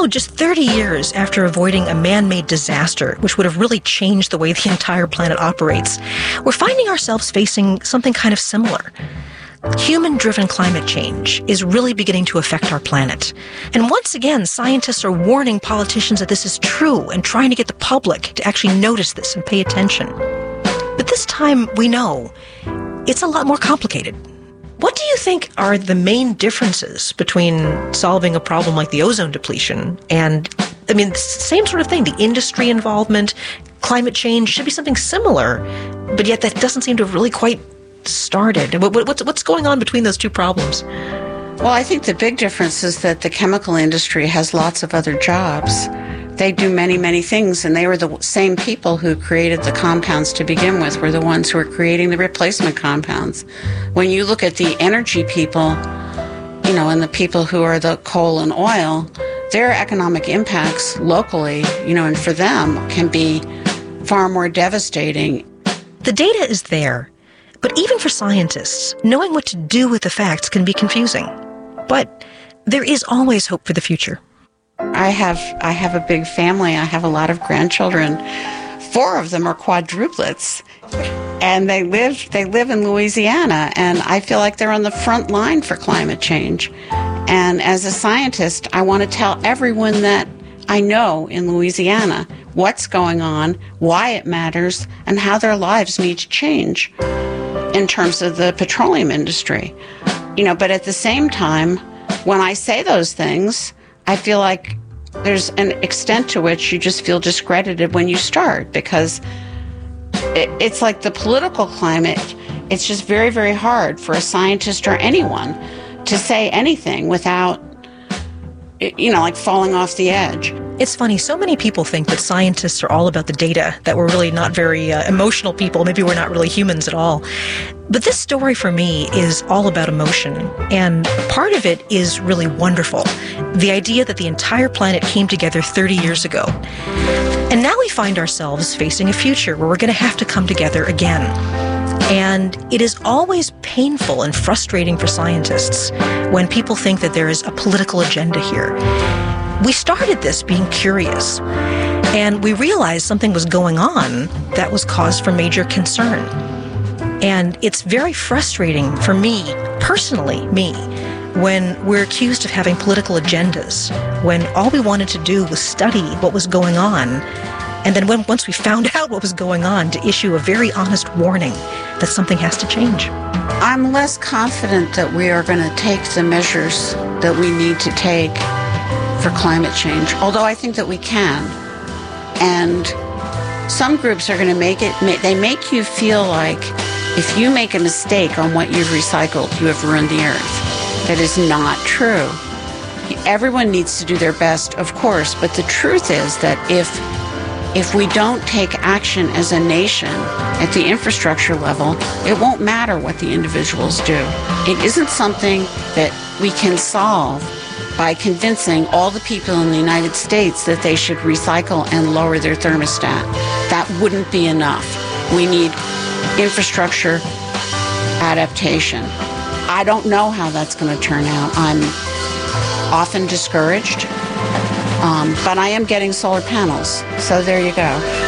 now, just 30 years after avoiding a man-made disaster, which would have really changed the way the entire planet operates, we're finding ourselves facing something kind of similar. Human-driven climate change is really beginning to affect our planet. And once again, scientists are warning politicians that this is true and trying to get the public to actually notice this and pay attention. But this time, we know it's a lot more complicated. What do you think are the main differences between solving a problem like the ozone depletion and, same sort of thing, the industry involvement, climate change should be something similar, but yet that doesn't seem to have really quite started. What's going on between those two problems? Well, I think the big difference is that the chemical industry has lots of other jobs. They do many, many things, and they were the same people who created the compounds to begin with, were the ones who are creating the replacement compounds. When you look at the energy people, and the people who are the coal and oil, their economic impacts locally, and for them can be far more devastating. The data is there. But even for scientists, knowing what to do with the facts can be confusing. But there is always hope for the future. I have a big family. I have a lot of grandchildren. 4 of them are quadruplets. And they live in Louisiana, and I feel like they're on the front line for climate change. And as a scientist, I want to tell everyone that I know in Louisiana what's going on, why it matters, and how their lives need to change in terms of the petroleum industry. But at the same time, when I say those things, I feel like there's an extent to which you just feel discredited when you start, because it's like the political climate. It's just very, very hard for a scientist or anyone to say anything without, like falling off the edge. It's funny, so many people think that scientists are all about the data, that we're really not very emotional people. Maybe we're not really humans at all. But this story for me is all about emotion. And part of it is really wonderful. The idea that the entire planet came together 30 years ago. And now we find ourselves facing a future where we're going to have to come together again. And it is always painful and frustrating for scientists when people think that there is a political agenda here. We started this being curious, and we realized something was going on that was cause for major concern. And it's very frustrating for me, personally, when we're accused of having political agendas, when all we wanted to do was study what was going on, and then once we found out what was going on, to issue a very honest warning that something has to change. I'm less confident that we are going to take the measures that we need to take for climate change, although I think that we can. And some groups are going to they make you feel like if you make a mistake on what you've recycled, you have ruined the earth. That is not true. Everyone needs to do their best, of course, but the truth is that if we don't take action as a nation at the infrastructure level, it won't matter what the individuals do. It isn't something that we can solve by convincing all the people in the United States that they should recycle and lower their thermostat. That wouldn't be enough. We need infrastructure adaptation. I don't know how that's going to turn out. I'm often discouraged, but I am getting solar panels, so there you go.